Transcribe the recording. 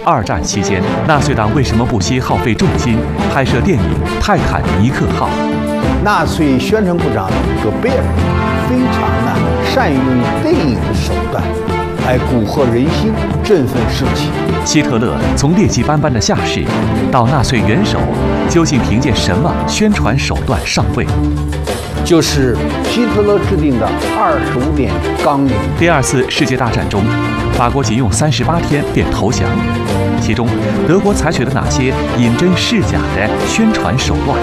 二战期间，纳粹党为什么不惜耗费重金拍摄电影《泰坦尼克号》？ 纳粹宣传部长戈贝尔非常善于用电影的手段来蛊惑人心，振奋士气。 希特勒从劣迹斑斑的下士到纳粹元首，究竟凭借什么宣传手段上位？ 就是希特勒制定的25点纲领。 第二次世界大战中，法国仅用38天便投降，其中德国采取了哪些饮鸩试假的宣传手段？